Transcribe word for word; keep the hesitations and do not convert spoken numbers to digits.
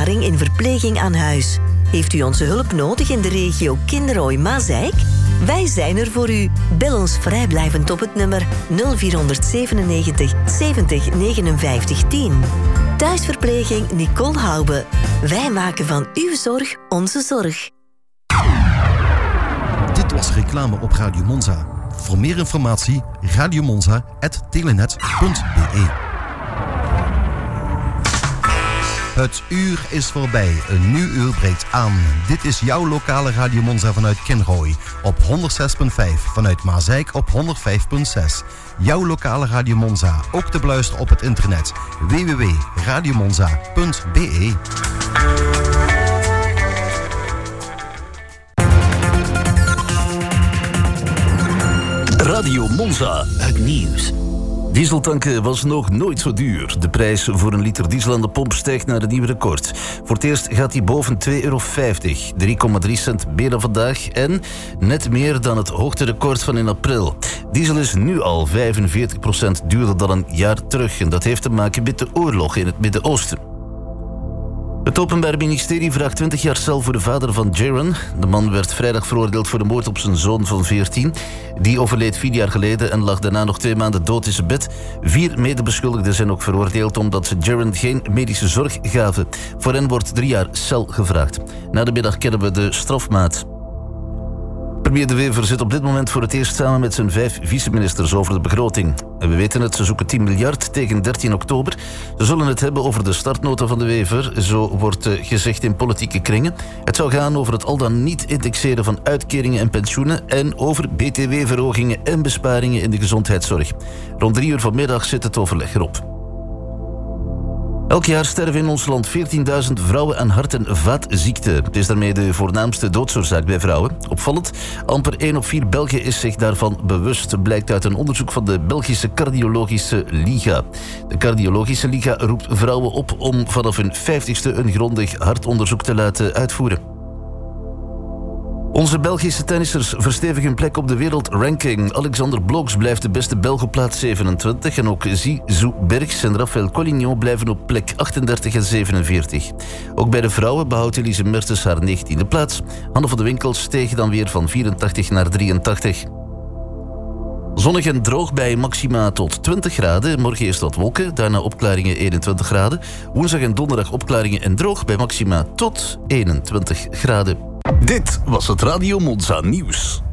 ervaring in verpleging aan huis. Heeft u onze hulp nodig in de regio Kinderooi-Mazeik? Wij zijn er voor u. Bel ons vrijblijvend op het nummer nul vier zevenennegentig zeventig negenenvijftig tien. Thuisverpleging Nicole Hoube. Wij maken van uw zorg onze zorg. Dit was reclame op Radio Monza. Voor meer informatie radiomonza punt telenet punt be. Het uur is voorbij. Een nieuw uur breekt aan. Dit is jouw lokale Radio Monza vanuit Kinrooi. Op honderdzes komma vijf. Vanuit Mazeik op honderdvijf komma zes. Jouw lokale Radio Monza. Ook te beluisteren op het internet. w w w punt radiomonza punt be. Radio Monza, het nieuws. Dieseltanken was nog nooit zo duur. De prijs voor een liter diesel aan de pomp stijgt naar een nieuw record. Voor het eerst gaat hij boven twee euro vijftig. drie komma drie cent meer dan vandaag en net meer dan het hoogterecord van in april. Diesel is nu al vijfenveertig procent duurder dan een jaar terug. En dat heeft te maken met de oorlog in het Midden-Oosten. Het Openbaar Ministerie vraagt twintig jaar cel voor de vader van Jaron. De man werd vrijdag veroordeeld voor de moord op zijn zoon van veertien. Die overleed vier jaar geleden en lag daarna nog twee maanden dood in zijn bed. Vier medebeschuldigden zijn ook veroordeeld omdat ze Jaron geen medische zorg gaven. Voor hen wordt drie jaar cel gevraagd. Na de middag kennen we de strafmaat. Premier De Wever zit op dit moment voor het eerst samen met zijn vijf vice-ministers over de begroting. En we weten het, ze zoeken tien miljard tegen dertien oktober. Ze zullen het hebben over de startnota van De Wever, zo wordt gezegd in politieke kringen. Het zou gaan over het al dan niet indexeren van uitkeringen en pensioenen en over B T W-verhogingen en besparingen in de gezondheidszorg. Rond drie uur vanmiddag zit het overleg erop. Elk jaar sterven in ons land veertienduizend vrouwen aan hart- en vaatziekten. Het is daarmee de voornaamste doodsoorzaak bij vrouwen. Opvallend, amper één op vier Belgen is zich daarvan bewust, blijkt uit een onderzoek van de Belgische Cardiologische Liga. De Cardiologische Liga roept vrouwen op om vanaf hun vijftigste een grondig hartonderzoek te laten uitvoeren. Onze Belgische tennissers verstevigen hun plek op de wereldranking. Alexander Blokx blijft de beste Belg op plaats zevenentwintig... en ook Zizou Bergs en Rafael Collignon blijven op plek achtendertig en zevenenveertig. Ook bij de vrouwen behoudt Elise Mertens haar negentiende plaats. Hanne van de Winkel steeg dan weer van vierentachtig naar drieëntachtig. Zonnig en droog bij maxima tot twintig graden. Morgen eerst wat wolken, daarna opklaringen eenentwintig graden. Woensdag en donderdag opklaringen en droog bij maxima tot eenentwintig graden. Dit was het Radio Monza nieuws.